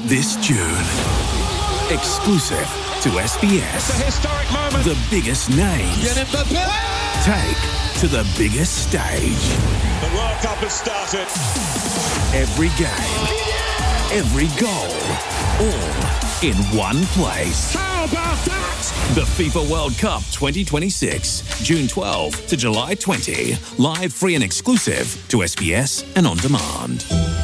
This June, exclusive to SBS. It's a historic moment. The biggest names take to the biggest stage. The World Cup has started. Every game, every goal, all in one place. How about that? The FIFA World Cup 2026, June 12 to July 20. Live, free and exclusive to SBS and on demand.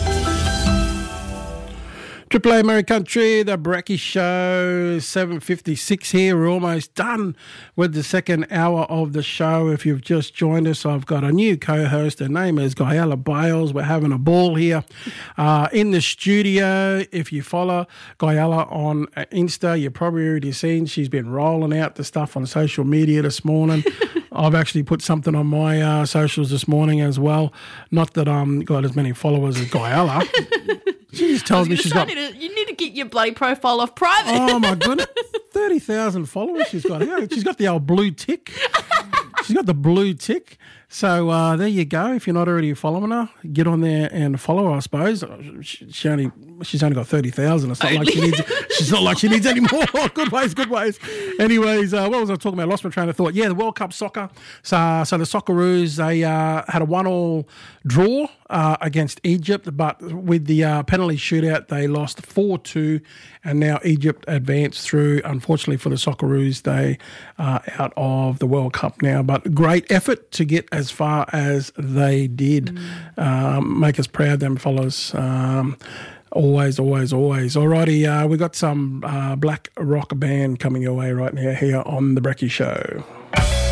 Triple A Murray Country, the Bracky Show, 7:56 here. We're almost done with the second hour of the show. If you've just joined us, I've got a new co-host. Her name is Gayala Bales. We're having a ball here in the studio. If you follow Gayala on Insta, you've probably already seen she's been rolling out the stuff on social media this morning. I've actually put something on my socials this morning as well. Not that I've got as many followers as Gayala. She just tells me she's got... You need to get your bloody profile off private. Oh, my goodness. 30,000 followers she's got. Yeah, she's got the old blue tick. She's got the blue tick. So there you go. If you're not already following her, get on there and follow her, I suppose. She's only got 30,000. It's not like she needs. She's not like she needs any more. Good ways. Anyways, what was I talking about? I lost my train of thought. Yeah, the World Cup soccer. So the Socceroos, they had a 1-1 draw against Egypt, but with the penalty shootout, they lost 4-2, and now Egypt advanced through. Unfortunately for the Socceroos, they are out of the World Cup now. But great effort to get as far as they did. Make us proud, them fellas. Always. Alrighty, we got some black rock band coming your way right now here on The Bracky Show.